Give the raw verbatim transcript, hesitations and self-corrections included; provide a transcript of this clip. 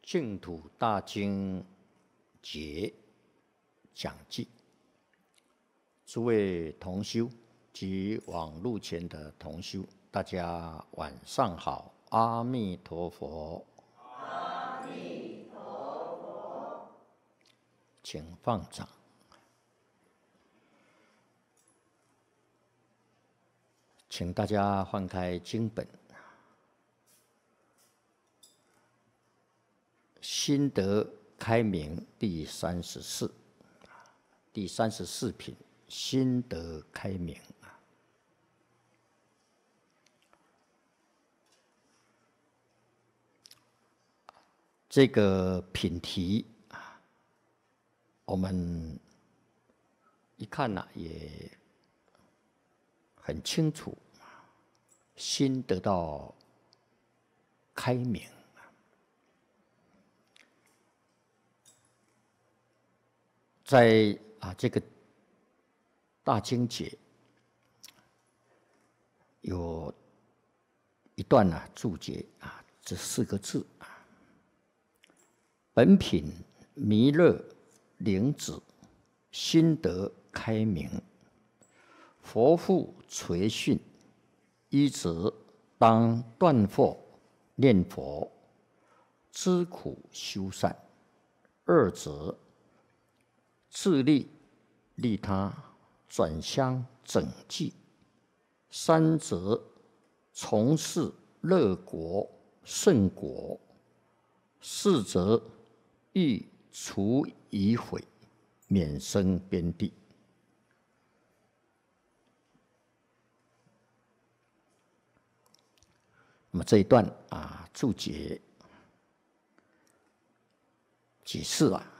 净土大经节讲记，诸位同修及网路前的同修，大家晚上好，阿弥陀佛。 阿弥陀佛。 请放掌。请大家翻开经本，心得开明第三十四，第三十四品，心得开明。这个品题啊，我们一看呢、啊、也很清楚，心得到开明。在啊这个大经解有一段呢、啊、注解啊，这四个字啊：本品弥勒灵子，心得开明。佛父垂训，一则当断惑念佛，知苦修善；二则自利利他，转相整济；三则从事乐国胜国；四则欲除疑悔，免生边地。那么这一段啊注解解释啊，